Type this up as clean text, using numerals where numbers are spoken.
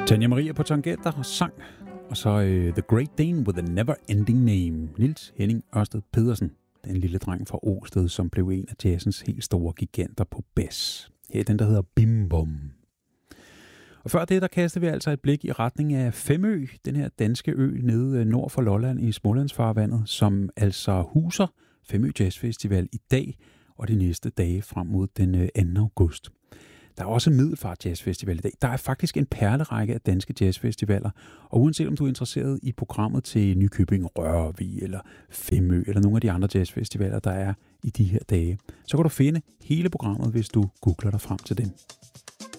Tanja Maria på tangenter og sang, og så The Great Dane with a Never Ending Name. Niels Henning Ørsted Pedersen, den lille dreng fra Åsted, som blev en af jazzens helt store giganter på bas. Her er den, der hedder Bim Bom. Og før det, der kastede vi altså et blik i retning af Femø, den her danske ø nede nord for Lolland i Smålandsfarvandet, som altså huser Femø Jazz Festival i dag og de næste dage frem mod den 2. august. Der er også Middelfart Jazz Festival i dag. Der er faktisk en perlerække af danske jazzfestivaler, og uanset om du er interesseret i programmet til Nykøbing Rørvig eller Femø eller nogle af de andre jazzfestivaler, der er i de her dage, så kan du finde hele programmet, hvis du googler dig frem til dem.